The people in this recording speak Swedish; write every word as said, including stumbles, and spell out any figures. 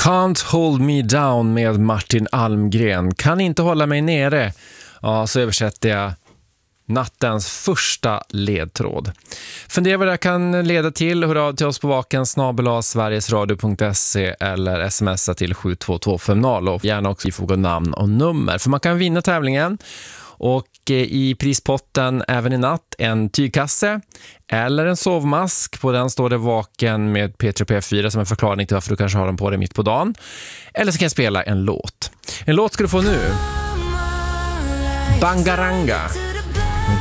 Can't hold me down med Martin Almgren. Kan inte hålla mig nere. Ja, så översätter jag nattens första ledtråd. Fundera vad det kan leda till. Hör av till oss på vaken snabel-a sverigesradio punkt se eller smsa till sju två två fem noll och gärna också foga namn och nummer. För man kan vinna tävlingen. Och i prispotten även i natt en tygkasse eller en sovmask. På den står det vaken med P tre P fyra som en förklaring till varför du kanske har den på dig mitt på dagen. Eller så kan jag spela en låt. En låt ska du få nu. Bangaranga.